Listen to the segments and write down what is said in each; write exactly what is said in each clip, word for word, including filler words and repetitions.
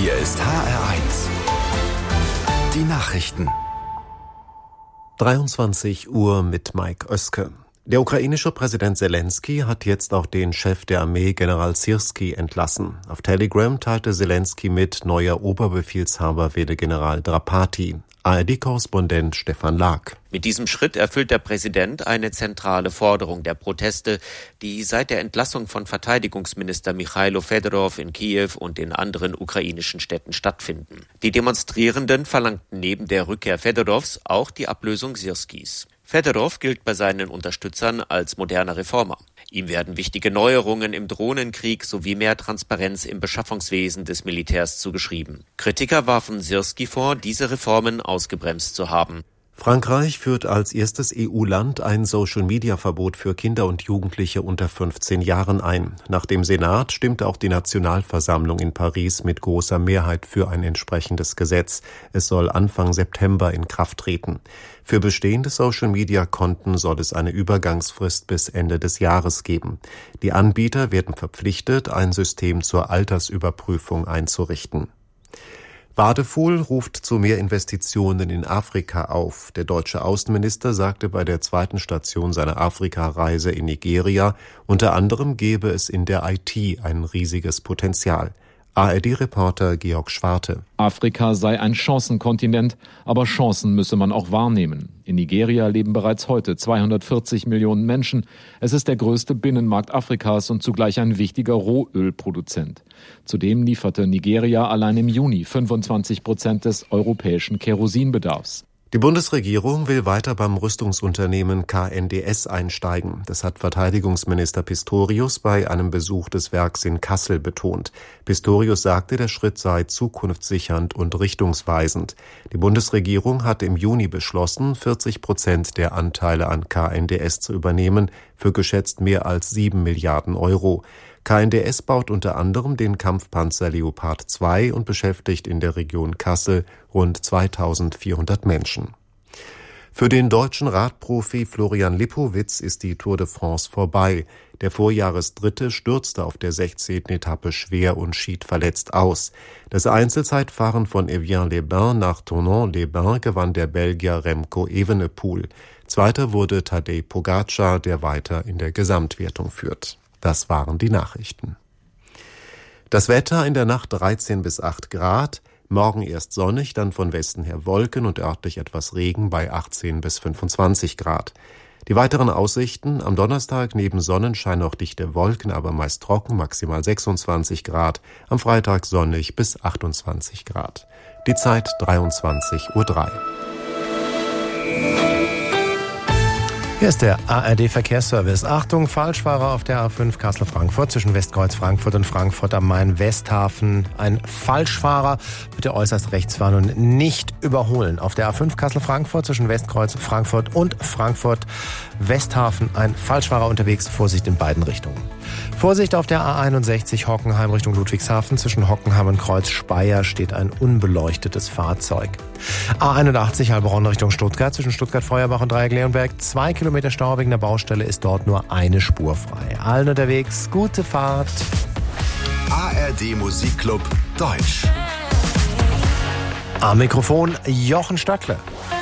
Hier ist H R eins. Die Nachrichten. dreiundzwanzig Uhr mit Mike Oeske. Der ukrainische Präsident Selenskyj hat jetzt auch den Chef der Armee, General Syrskij, entlassen. Auf Telegram teilte Selenskyj mit, neuer Oberbefehlshaber werde General Drapati. A R D-Korrespondent Stefan Lag. Mit diesem Schritt erfüllt der Präsident eine zentrale Forderung der Proteste, die seit der Entlassung von Verteidigungsminister Michailo Fedorov in Kiew und in anderen ukrainischen Städten stattfinden. Die Demonstrierenden verlangten neben der Rückkehr Fedorovs auch die Ablösung Syrskijs. Fedorov gilt bei seinen Unterstützern als moderner Reformer. Ihm werden wichtige Neuerungen im Drohnenkrieg sowie mehr Transparenz im Beschaffungswesen des Militärs zugeschrieben. Kritiker warfen Syrskij vor, diese Reformen ausgebremst zu haben. Frankreich führt als erstes E U-Land ein Social-Media-Verbot für Kinder und Jugendliche unter fünfzehn Jahren ein. Nach dem Senat stimmte auch die Nationalversammlung in Paris mit großer Mehrheit für ein entsprechendes Gesetz. Es soll Anfang September in Kraft treten. Für bestehende Social-Media-Konten soll es eine Übergangsfrist bis Ende des Jahres geben. Die Anbieter werden verpflichtet, ein System zur Altersüberprüfung einzurichten. Wadefuhl ruft zu mehr Investitionen in Afrika auf. Der deutsche Außenminister sagte bei der zweiten Station seiner Afrikareise in Nigeria, unter anderem gebe es in der I T ein riesiges Potenzial. A R D-Reporter Georg Schwarte. Afrika sei ein Chancenkontinent, aber Chancen müsse man auch wahrnehmen. In Nigeria leben bereits heute zweihundertvierzig Millionen Menschen. Es ist der größte Binnenmarkt Afrikas und zugleich ein wichtiger Rohölproduzent. Zudem lieferte Nigeria allein im Juni fünfundzwanzig Prozent des europäischen Kerosinbedarfs. Die Bundesregierung will weiter beim Rüstungsunternehmen K N D S einsteigen. Das hat Verteidigungsminister Pistorius bei einem Besuch des Werks in Kassel betont. Pistorius sagte, der Schritt sei zukunftssichernd und richtungsweisend. Die Bundesregierung hat im Juni beschlossen, vierzig Prozent der Anteile an K N D S zu übernehmen, für geschätzt mehr als sieben Milliarden Euro. K N D S baut unter anderem den Kampfpanzer Leopard zwei und beschäftigt in der Region Kassel rund zweitausendvierhundert Menschen. Für den deutschen Radprofi Florian Lipowitz ist die Tour de France vorbei. Der Vorjahresdritte stürzte auf der sechzehnten Etappe schwer und schied verletzt aus. Das Einzelzeitfahren von Evian-les-Bains nach Tournon-les-Bains gewann der Belgier Remco Evenepoel. Zweiter wurde Tadej Pogačar, der weiter in der Gesamtwertung führt. Das waren die Nachrichten. Das Wetter in der Nacht dreizehn bis acht Grad, morgen erst sonnig, dann von Westen her Wolken und örtlich etwas Regen bei achtzehn bis fünfundzwanzig Grad. Die weiteren Aussichten: am Donnerstag neben Sonnenschein noch dichte Wolken, aber meist trocken, maximal sechsundzwanzig Grad, am Freitag sonnig bis achtundzwanzig Grad. Die Zeit dreiundzwanzig Uhr drei. Hier ist der A R D-Verkehrsservice. Achtung, Falschfahrer auf der A fünf Kassel-Frankfurt zwischen Westkreuz Frankfurt und Frankfurt am Main-Westhafen. Ein Falschfahrer, bitte äußerst rechts fahren und nicht überholen. Auf der A fünf Kassel-Frankfurt zwischen Westkreuz Frankfurt und Frankfurt-Westhafen ein Falschfahrer unterwegs. Vorsicht in beiden Richtungen. Vorsicht auf der A einundsechzig Hockenheim Richtung Ludwigshafen. Zwischen Hockenheim und Kreuz Speyer steht ein unbeleuchtetes Fahrzeug. A einundachtzig Heilbronn Richtung Stuttgart. Zwischen Stuttgart-Feuerbach und Dreieck-Leonberg. Zwei Kilometer Stau wegen der Baustelle, ist dort nur eine Spur frei. Allen unterwegs, gute Fahrt. A R D Musikclub Deutsch. Am Mikrofon Jochen Stöckle.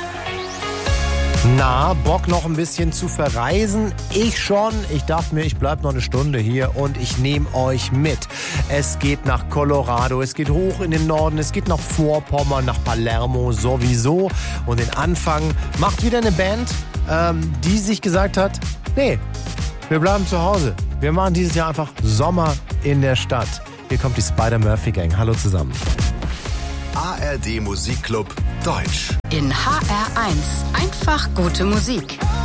Na, Bock noch ein bisschen zu verreisen? Ich schon. Ich dachte mir, ich bleib noch eine Stunde hier und ich nehme euch mit. Es geht nach Colorado, es geht hoch in den Norden, es geht nach Vorpommern, nach Palermo sowieso. Und den Anfang macht wieder eine Band, ähm, die sich gesagt hat, nee, wir bleiben zu Hause. Wir machen dieses Jahr einfach Sommer in der Stadt. Hier kommt die Spider-Murphy-Gang. Hallo zusammen. A R D Musikclub Deutsch. In H R eins. Einfach gute Musik.